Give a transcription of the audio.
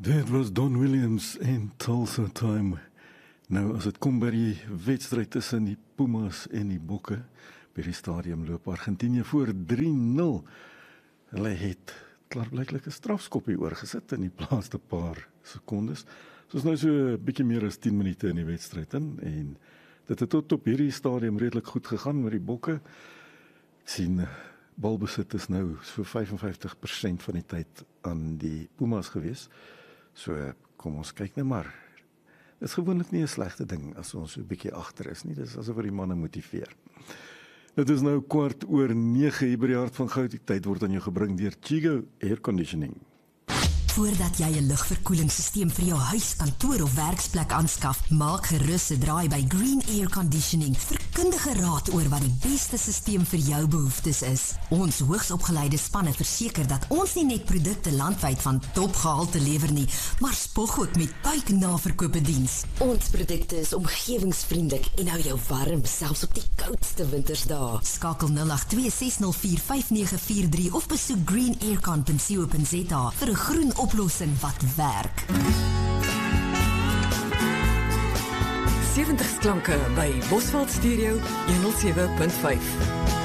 Dit was Don Williams en Tulsa Time. Nou, as dit kom by die wedstryd tussen die Pumas en die Bokke, by die stadium loop Argentinië voor 3-0. Hulle het klaarblyklik 'n strafskoppie oorgesit in die laaste paar sekondes. Soos nou so 'n bietjie meer as 10 minute in die wedstryd in, en dit het tot op hierdie stadium redelik goed gegaan met die Bokke. Ek sien, balbesit is nou so 55% van die tyd aan die Pumas gewees. So, kom ons kyk nou maar. Dit is gewoonlik nie 'n slegte ding as ons so 'n bietjie agter is nie. Dit is asof die manne motiveer. Dit is nou 8:15 hier by die Hart van Goud. Die tyd word aan jou gebring deur Chigo Air Conditioning. Voordat jy 'n lugverkoelingsstelsel vir jou huis, kantoor of werksplek aanskaf, maak gerus 'n draai by Green Air Conditioning vir kundige raad oor wat die beste stelsel vir jou behoeftes is. Ons hoogsopgeleide spanne verseker dat ons nie net produkte landwyd van topgehalte lewer nie, maar spog ook met buiknaverkope diens. Ons produkte is omgewingsvriendelik en hou jou warm, selfs op die koudste wintersdae. Skakel 082 604 5943 of besoek greenaircon.co.za vir 'n groen oplossing wat werk. 70 klanke by Bosveld Stereo 107.5.